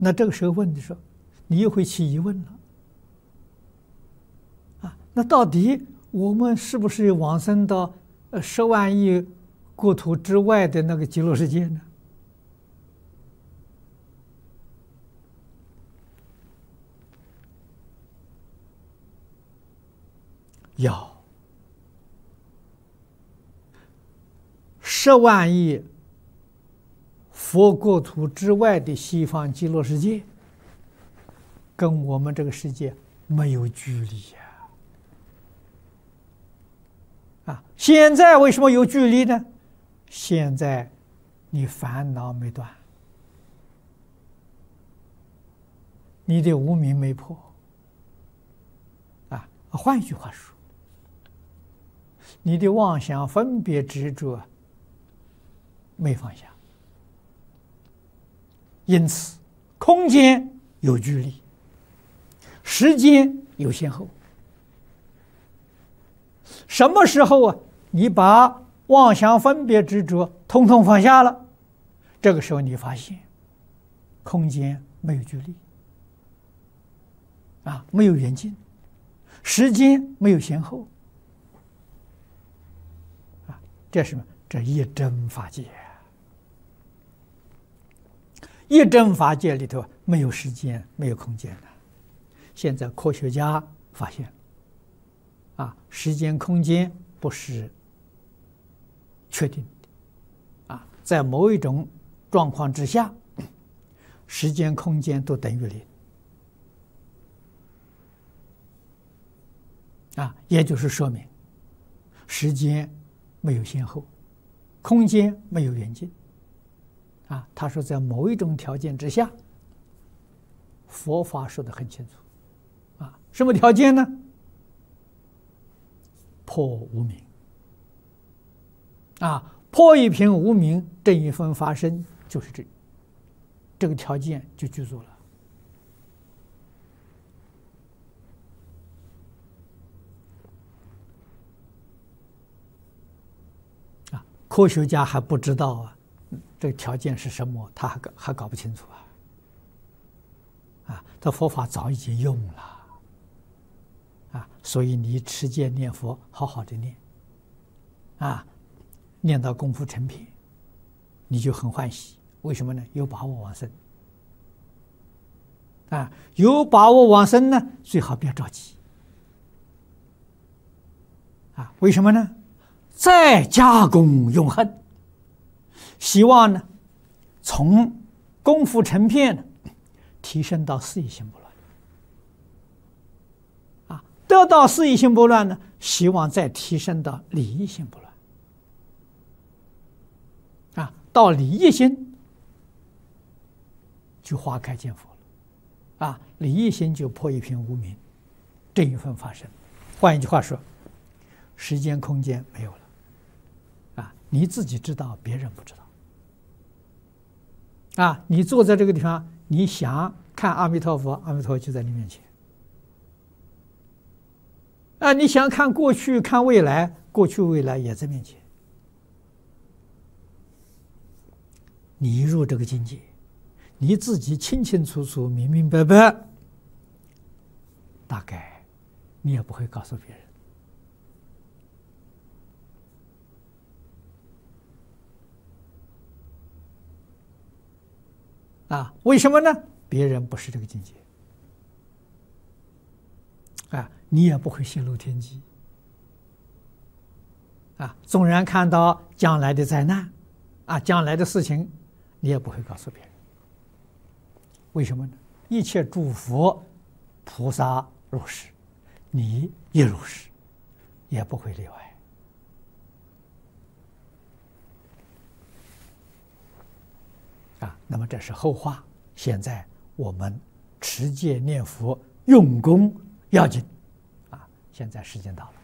那这个时候问的时候，你又会起疑问了。那到底我们是不是往生到10万亿国土之外的那个极乐世界呢？要10万亿佛国土之外的西方极乐世界，跟我们这个世界没有距离呀。现在为什么有距离呢？现在你烦恼没断，你的无明没破。换一句话说，你的妄想分别执着没放下，因此空间有距离，时间有先后。什么时候你把妄想分别执着统统放下了，这个时候你发现空间没有距离，没有远近，时间没有先后，这是什么？这一真法界。一真法界里头没有时间，没有空间的。现在科学家发现，时间空间不是确定的，在某一种状况之下，时间空间都等于0，也就是说明时间没有先后，空间没有远近。他说在某一种条件之下，佛法说得很清楚，什么条件呢？破无明，破一品无明，正一分发生，就是这个条件就具足了。科学家还不知道这个条件是什么，他还搞不清楚这佛法早已经用了，所以你持戒念佛，好好的念，念到功夫成品，你就很欢喜。为什么呢？有把握往生，有把握往生呢，最好不要着急，为什么呢？再加功永恒。希望呢，从功夫成片提升到四意心不乱，得到四意心不乱呢，希望再提升到理意心不乱，到理意心就花开见佛了，理意心就破一品无明，正一分发生。换一句话说，时间空间没有了，你自己知道，别人不知道。你坐在这个地方，你想看阿弥陀佛，阿弥陀佛就在你面前。你想看过去，看未来，过去未来也在面前。你入这个境界，你自己清清楚楚、明明白白，大概你也不会告诉别人。为什么呢？别人不是这个境界，你也不会泄露天机，纵然看到将来的灾难，将来的事情，你也不会告诉别人。为什么呢？一切诸佛菩萨如是，你也如是，也不会例外。那么这是后话，现在我们持戒念佛用功要紧，现在时间到了。